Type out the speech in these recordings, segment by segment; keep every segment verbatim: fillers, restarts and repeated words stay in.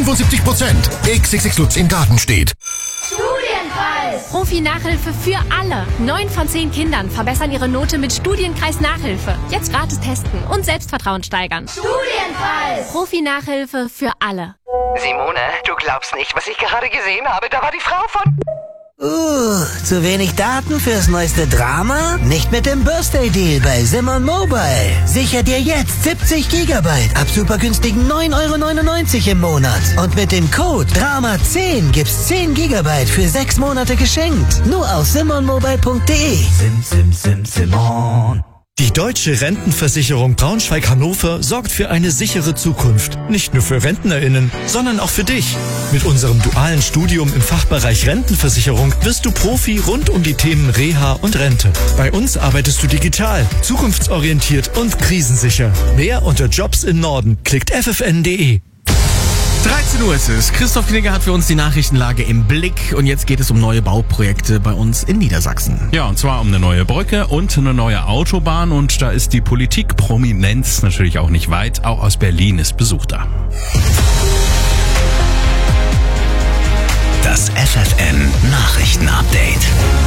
fünfundsiebzig Prozent. X X X Lutz in Garten steht. Studienkreis. Profi-Nachhilfe für alle. Neun von zehn Kindern verbessern ihre Note mit Studienkreis-Nachhilfe. Jetzt gratis testen und Selbstvertrauen steigern. Studienkreis. Profi-Nachhilfe für alle. Simone, du glaubst nicht, was ich gerade gesehen habe. Da war die Frau von... Uh, zu wenig Daten fürs neueste Drama? Nicht mit dem Birthday-Deal bei Simon Mobile. Sicher dir jetzt siebzig Gigabyte ab super günstigen neun Euro neunundneunzig im Monat. Und mit dem Code Drama zehn gibt's zehn Gigabyte für sechs Monate geschenkt. Nur auf simon mobile punkt de. Sim, sim, sim, Simon. Die Deutsche Rentenversicherung Braunschweig-Hannover sorgt für eine sichere Zukunft. Nicht nur für RentnerInnen, sondern auch für dich. Mit unserem dualen Studium im Fachbereich Rentenversicherung wirst du Profi rund um die Themen Reha und Rente. Bei uns arbeitest du digital, zukunftsorientiert und krisensicher. Mehr unter Jobs im Norden. Klickt f f n punkt de. dreizehn Uhr ist es. Christoph Knigge hat für uns die Nachrichtenlage im Blick und jetzt geht es um neue Bauprojekte bei uns in Niedersachsen. Ja, und zwar um eine neue Brücke und eine neue Autobahn und da ist die Politik Prominenz natürlich auch nicht weit. Auch aus Berlin ist Besuch da. Das F F N Nachrichtenupdate.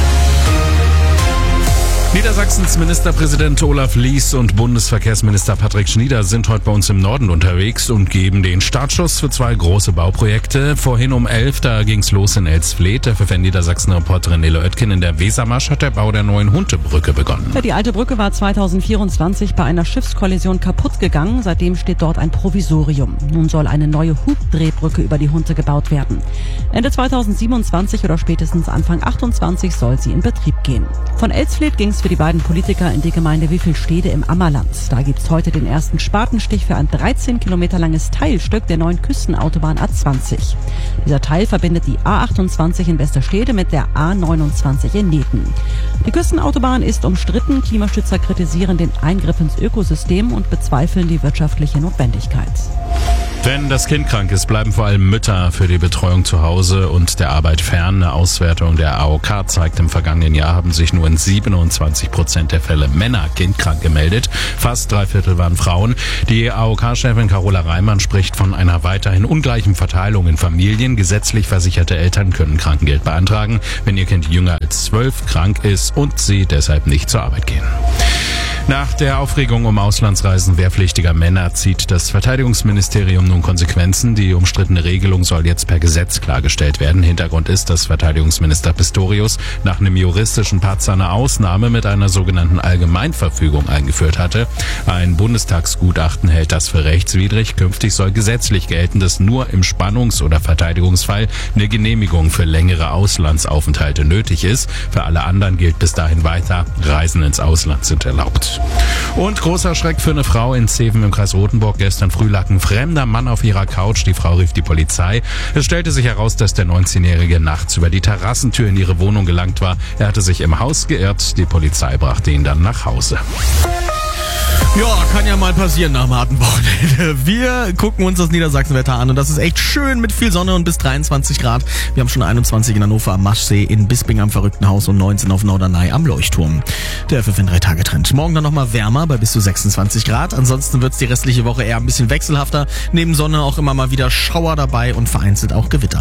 Niedersachsens Ministerpräsident Olaf Lies und Bundesverkehrsminister Patrick Schnieder sind heute bei uns im Norden unterwegs und geben den Startschuss für zwei große Bauprojekte. Vorhin um elf, da ging's los in Elsfleth. Der F F N Niedersachsen-Reporterin Nele Oetken. In der Wesermarsch hat der Bau der neuen Huntebrücke begonnen. Ja, die alte Brücke war zweitausendvierundzwanzig bei einer Schiffskollision kaputt gegangen. Seitdem steht dort ein Provisorium. Nun soll eine neue Hubdrehbrücke über die Hunte gebaut werden. Ende zweitausendsiebenundzwanzig oder spätestens Anfang achtundzwanzig soll sie in Betrieb gehen. Von Elsfleth ging's für die beiden Politiker in die Gemeinde Wiffelstede im Ammerland. Da gibt's heute den ersten Spatenstich für ein dreizehn Kilometer langes Teilstück der neuen Küstenautobahn A zwanzig. Dieser Teil verbindet die A achtundzwanzig in Westerstede mit der A neunundzwanzig in Nethen. Die Küstenautobahn ist umstritten. Klimaschützer kritisieren den Eingriff ins Ökosystem und bezweifeln die wirtschaftliche Notwendigkeit. Wenn das Kind krank ist, bleiben vor allem Mütter für die Betreuung zu Hause und der Arbeit fern. Eine Auswertung der A O K zeigt, im vergangenen Jahr haben sich nur in siebenundzwanzig Prozent der Fälle Männer kindkrank gemeldet. Fast drei Viertel waren Frauen. Die A O K-Chefin Carola Reimann spricht von einer weiterhin ungleichen Verteilung in Familien. Gesetzlich versicherte Eltern können Krankengeld beantragen, wenn ihr Kind jünger als zwölf krank ist und sie deshalb nicht zur Arbeit gehen. Nach der Aufregung um Auslandsreisen wehrpflichtiger Männer zieht das Verteidigungsministerium nun Konsequenzen. Die umstrittene Regelung soll jetzt per Gesetz klargestellt werden. Hintergrund ist, dass Verteidigungsminister Pistorius nach einem juristischen Patzer eine Ausnahme mit einer sogenannten Allgemeinverfügung eingeführt hatte. Ein Bundestagsgutachten hält das für rechtswidrig. Künftig soll gesetzlich gelten, dass nur im Spannungs- oder Verteidigungsfall eine Genehmigung für längere Auslandsaufenthalte nötig ist. Für alle anderen gilt bis dahin weiter, Reisen ins Ausland sind erlaubt. Und großer Schreck für eine Frau in Zeven im Kreis Rothenburg. Gestern früh lag ein fremder Mann auf ihrer Couch. Die Frau rief die Polizei. Es stellte sich heraus, dass der neunzehnjährige nachts über die Terrassentür in ihre Wohnung gelangt war. Er hatte sich im Haus geirrt. Die Polizei brachte ihn dann nach Hause. Ja, kann ja mal passieren nach dem harten Wochenende. Wir gucken uns das Niedersachsenwetter an und das ist echt schön mit viel Sonne und bis dreiundzwanzig Grad. Wir haben schon einundzwanzig in Hannover am Maschsee, in Bisping am Verrücktenhaus und neunzehn auf Norderney am Leuchtturm. Der F F N drei Tage Trend. Morgen dann nochmal wärmer bei bis zu sechsundzwanzig Grad. Ansonsten wird's die restliche Woche eher ein bisschen wechselhafter. Neben Sonne auch immer mal wieder Schauer dabei und vereinzelt auch Gewitter.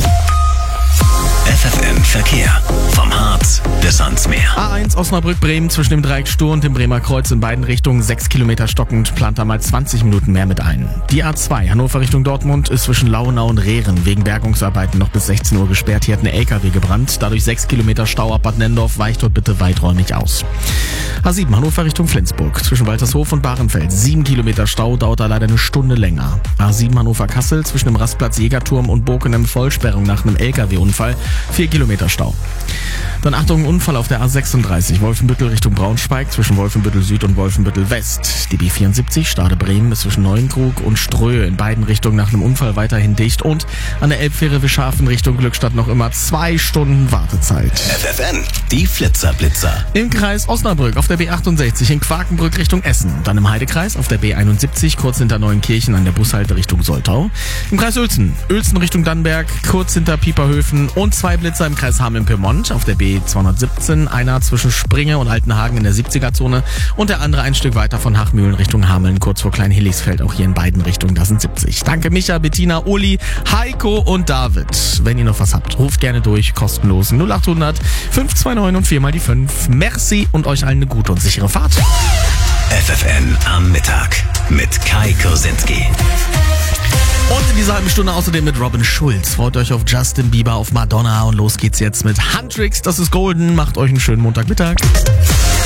F F N Verkehr. Vom Harz bis ans Meer. A eins Osnabrück-Bremen zwischen dem Dreieck Stur und dem Bremer Kreuz in beiden Richtungen. sechs Kilometer stockend, plant da mal zwanzig Minuten mehr mit ein. Die A zwei Hannover Richtung Dortmund ist zwischen Lauenau und Rehren wegen Bergungsarbeiten noch bis sechzehn Uhr gesperrt. Hier hat ein L K W gebrannt. Dadurch sechs Kilometer Stau ab Bad Nennendorf. Weicht dort bitte weiträumig aus. A sieben Hannover Richtung Flensburg zwischen Waltershof und Bahrenfeld. sieben Kilometer Stau, dauert da leider eine Stunde länger. A sieben Hannover-Kassel zwischen dem Rastplatz Jägerturm und Bokenem Vollsperrung nach einem L K W-Unfall. vier Kilometer Stau. Dann Achtung, Unfall auf der A sechsunddreißig, Wolfenbüttel Richtung Braunschweig, zwischen Wolfenbüttel Süd und Wolfenbüttel West. Die B vierundsiebzig, Stade Bremen, ist zwischen Neuenkrug und Ströhe in beiden Richtungen nach einem Unfall weiterhin dicht. Und an der Elbfähre Wischhafen Richtung Glückstadt noch immer zwei Stunden Wartezeit. F F N, die Flitzerblitzer. Im Kreis Osnabrück auf der B achtundsechzig in Quakenbrück Richtung Essen. Dann im Heidekreis auf der B einundsiebzig, kurz hinter Neuenkirchen an der Bushalte Richtung Soltau. Im Kreis Uelzen, Uelzen Richtung Dannenberg, kurz hinter Pieperhöfen und zwei Blitzer im Kreis Hameln-Pyrmont auf der B zweihundertsiebzehn. Einer zwischen Springe und Altenhagen in der siebziger-Zone und der andere ein Stück weiter von Hachmühlen Richtung Hameln, kurz vor Kleinhilligsfeld, auch hier in beiden Richtungen. Das sind siebzig. Danke Micha, Bettina, Uli, Heiko und David. Wenn ihr noch was habt, ruft gerne durch, kostenlos null acht hundert fünf zwei neun und vier mal die fünf. Merci und euch allen eine gute und sichere Fahrt. F F N am Mittag mit Kai Kosinski. Und in dieser halben Stunde außerdem mit Robin Schulz. Freut euch auf Justin Bieber, auf Madonna und los geht's jetzt mit Huntrix. Das ist Golden. Macht euch einen schönen Montagmittag.